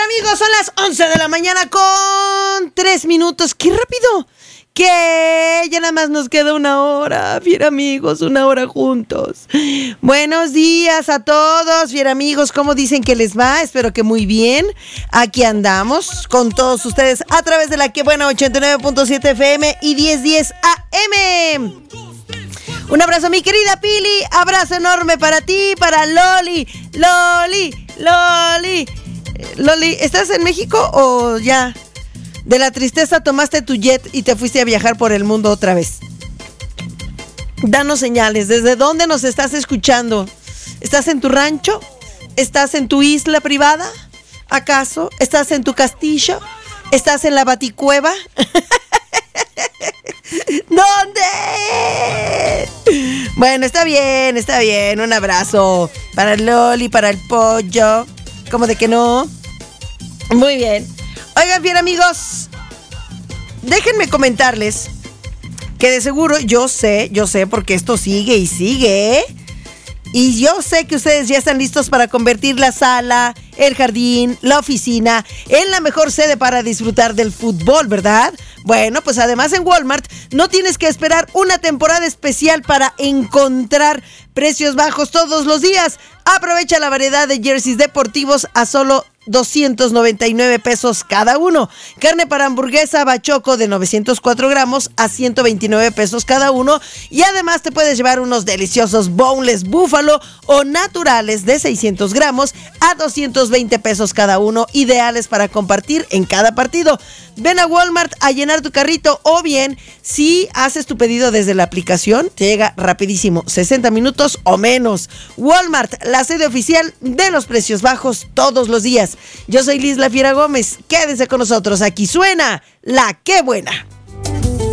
amigos, son las 11 de la mañana con 3 minutos. ¡Qué rápido! Que ya nada más nos queda una hora, fiel amigos, una hora juntos. Buenos días a todos, fiel amigos, ¿cómo dicen que les va? Espero que muy bien. Aquí andamos con todos ustedes a través de la que buena 89.7 FM y 1010 AM. Un abrazo, mi querida Pili, abrazo enorme para ti, para Loli. Loli, ¿estás en México o ya? De la tristeza tomaste tu jet y te fuiste a viajar por el mundo otra vez. Danos señales, ¿desde dónde nos estás escuchando? ¿Estás en tu rancho? ¿Estás en tu isla privada? ¿Acaso? ¿Estás en tu castillo? ¿Estás en la baticueva? ¿Dónde? Bueno, está bien. Un abrazo para el Loli, para el pollo. ¿Cómo de que no? Muy bien. Oigan, bien amigos, déjenme comentarles que de seguro yo sé, porque esto sigue y sigue, y yo sé que ustedes ya están listos para convertir la sala, el jardín, la oficina en la mejor sede para disfrutar del fútbol, ¿verdad? Bueno, pues además en Walmart no tienes que esperar una temporada especial para encontrar precios bajos todos los días. Aprovecha la variedad de jerseys deportivos a solo 299 pesos cada uno. Carne para hamburguesa bachoco de 904 gramos a 129 pesos cada uno. Y además te puedes llevar unos deliciosos boneless búfalo o naturales de 600 gramos a 220 pesos cada uno. Ideales para compartir en cada partido. Ven a Walmart a llenar tu carrito, o bien si haces tu pedido desde la aplicación, te llega rapidísimo, 60 minutos o menos. Walmart, la sede oficial de los precios bajos todos los días. Yo soy Liz La Fiera Gómez, quédense con nosotros, aquí suena La Qué Buena.